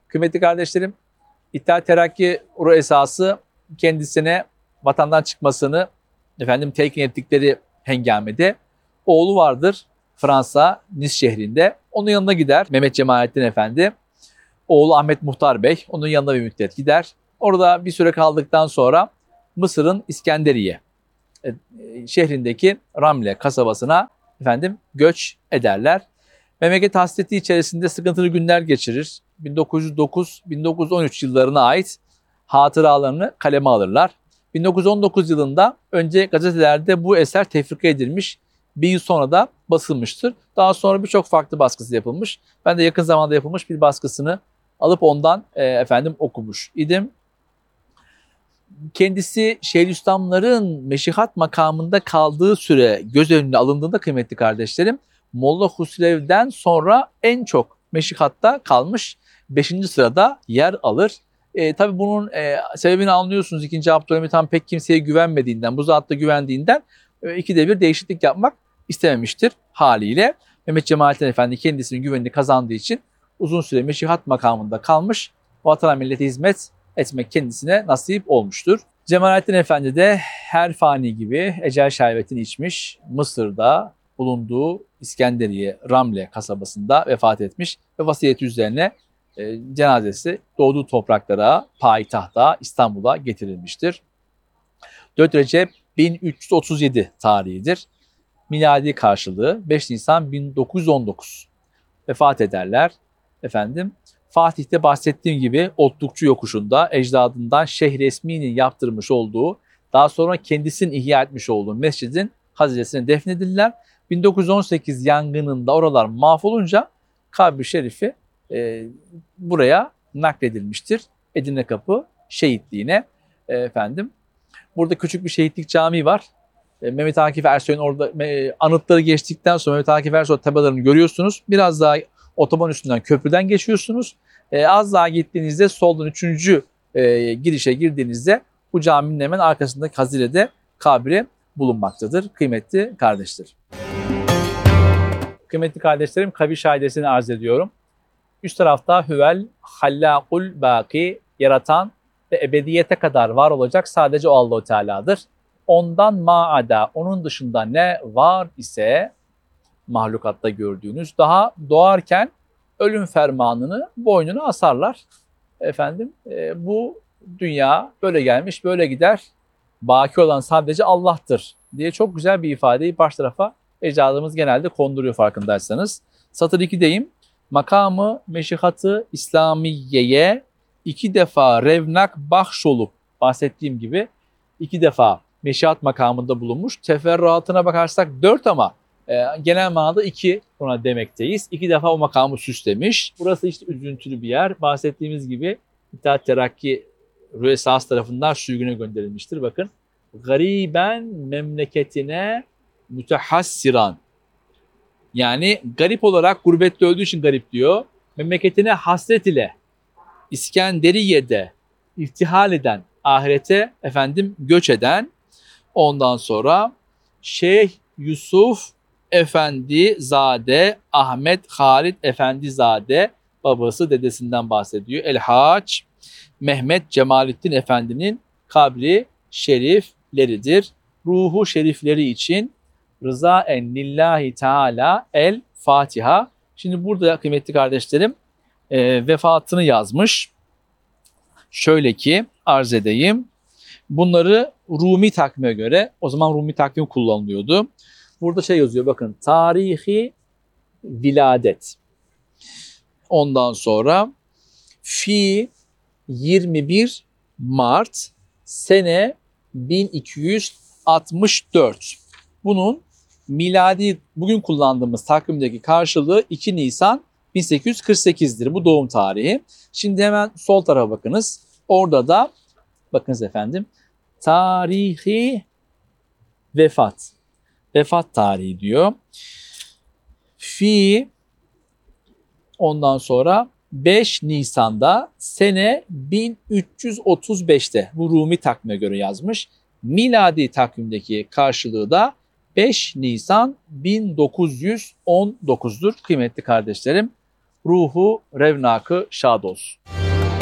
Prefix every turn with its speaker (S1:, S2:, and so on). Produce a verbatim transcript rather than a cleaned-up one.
S1: Kıymetli kardeşlerim, İttihat Terakki Uru esası kendisine vatandan çıkmasını efendim telkin ettikleri hengamede oğlu vardır Fransa, Nice şehrinde. Onun yanına gider Mehmet Cemalettin Efendi. Oğlu Ahmet Muhtar Bey onun yanına bir müddet gider. Orada bir süre kaldıktan sonra Mısır'ın İskenderiye şehrindeki Ramle kasabasına efendim göç ederler. Memleket hasreti içerisinde sıkıntılı günler geçirir. bin dokuz yüz dokuz bin dokuz yüz on üç yıllarına ait hatıralarını kaleme alırlar. bin dokuz yüz on dokuz yılında önce gazetelerde bu eser tefrika edilmiş, bir yıl sonra da basılmıştır. Daha sonra birçok farklı baskısı yapılmış. Ben de yakın zamanda yapılmış bir baskısını alıp ondan e, efendim okumuş idim. Kendisi Şeyhülislamların meşihat makamında kaldığı süre göz önüne alındığında kıymetli kardeşlerim, Molla Husrev'den sonra en çok meşihatta kalmış, beşinci sırada yer alır. E, tabii bunun e, sebebini anlıyorsunuz. İkinci Abdülhamit Han pek kimseye güvenmediğinden, bu zatta güvendiğinden e, ikide bir değişiklik yapmak istememiştir haliyle. Mehmet Cemalettin Efendi kendisinin güvenini kazandığı için uzun süre meşihat makamında kalmış, vatana millete hizmet etmek kendisine nasip olmuştur. Cemalettin Efendi de her fani gibi ecel şerbetini içmiş, Mısır'da bulunduğu İskenderiye Ramle kasabasında vefat etmiş ve vasiyeti üzerine e, cenazesi doğduğu topraklara, payitahta İstanbul'a getirilmiştir. dört Recep bin üç yüz otuz yedi tarihidir. Miladi karşılığı beş Nisan bin dokuz yüz on dokuz. Vefat ederler. Efendim Fatih'te bahsettiğim gibi Otlukçu yokuşunda ecdadından Şeyh Resmi'nin yaptırmış olduğu, daha sonra kendisinin ihya etmiş olduğu mescidin haziresine defnedildiler. bin dokuz yüz on sekiz yangınında oralar mahvolunca kabri şerifi e, buraya nakledilmiştir. Edirne Kapı şehitliğine e, efendim. Burada küçük bir şehitlik camii var. E, Mehmet Akif Ersoy'un orada e, anıtları geçtikten sonra Mehmet Akif Ersoy tabelalarını görüyorsunuz. Biraz daha otoban üstünden, köprüden geçiyorsunuz. E, az daha gittiğinizde soldan üçüncü e, girişe girdiğinizde bu caminin hemen arkasındaki hazirede kabri bulunmaktadır kıymetli kardeşler. Kıymetli kardeşlerim, kabir şahidesini arz ediyorum. Üst tarafta Hüvel Hallâkul Bâki, yaratan ve ebediyete kadar var olacak sadece o Allah-u Teala'dır. Ondan ma'ada, onun dışında ne var ise mahlukatta gördüğünüz, daha doğarken ölüm fermanını boynuna asarlar. Efendim e, bu dünya böyle gelmiş böyle gider. Baki olan sadece Allah'tır diye çok güzel bir ifadeyi baş tarafa ecdadımız genelde konduruyor farkındaysanız. Satır ikideyim. Makamı meşihatı İslamiye'ye iki defa revnak bahşolup bahsettiğim gibi iki defa meşihat makamında bulunmuş. Teferruatına bakarsak dört ama e, genel manada iki buna demekteyiz. İki defa o makamı süslemiş. Burası işte üzüntülü bir yer. Bahsettiğimiz gibi İttihat Terakki Rüesas tarafından sürgüne gönderilmiştir. Bakın. Gariben memleketine mütehassiran. Yani garip olarak gurbette öldüğü için garip diyor. Memleketine hasret ile İskenderiye'de irtihal eden, ahirete efendim göç eden, ondan sonra Şeyh Yusuf Efendi Zade, Ahmet Halid Efendi Zade, babası dedesinden bahsediyor. El-Haç Mehmet Cemalettin Efendi'nin kabri şerifleridir. Ruhu şerifleri için rızaen lillahi teala el Fatiha. Şimdi burada kıymetli kardeşlerim e, vefatını yazmış. Şöyle ki arz edeyim. Bunları Rumi takvime göre, o zaman Rumi takvim kullanılıyordu. Burada şey yazıyor bakın, tarihi viladet. Ondan sonra fi yirmi bir Mart sene bin iki yüz altmış dört. Bunun miladi bugün kullandığımız takvimdeki karşılığı iki Nisan bin sekiz yüz kırk sekiz'dir. Bu doğum tarihi. Şimdi hemen sol tarafa bakınız. Orada da bakınız efendim tarihi vefat. Vefat tarihi diyor. Fi ondan sonra beş Nisan'da sene bin üç yüz otuz beş'te bu Rumi takvime göre yazmış. Miladi takvimdeki karşılığı da beş Nisan bin dokuz yüz on dokuz'dur kıymetli kardeşlerim. ruhu, revnakı şad olsun.